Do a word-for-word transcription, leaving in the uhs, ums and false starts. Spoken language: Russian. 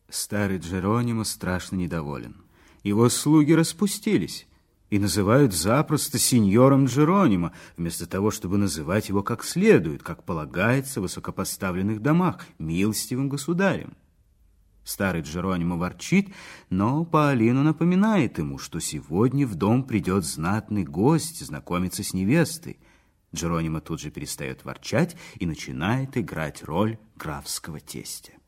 Старый Джеронимо страшно недоволен. Его слуги распустились и называют запросто сеньором Джеронимо, вместо того, чтобы называть его как следует, как полагается в высокопоставленных домах, милостивым государем. Старый Джеронимо ворчит, но Паолино напоминает ему, что сегодня в дом придет знатный гость знакомиться с невестой. Джеронимо тут же перестает ворчать и начинает играть роль графского тестя.